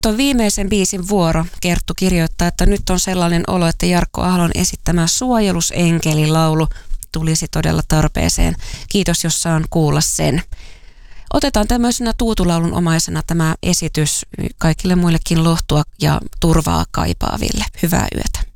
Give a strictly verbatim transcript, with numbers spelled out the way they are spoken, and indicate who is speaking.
Speaker 1: Tuon viimeisen biisin vuoro. Kerttu kirjoittaa, että nyt on sellainen olo, että Jarkko Ahlon esittämä Suojelusenkeli-laulu tulisi todella tarpeeseen. Kiitos, jos saan kuulla sen. Otetaan tämmöisenä tuutulaulun omaisena tämä esitys kaikille muillekin lohtua ja turvaa kaipaaville. Hyvää yötä.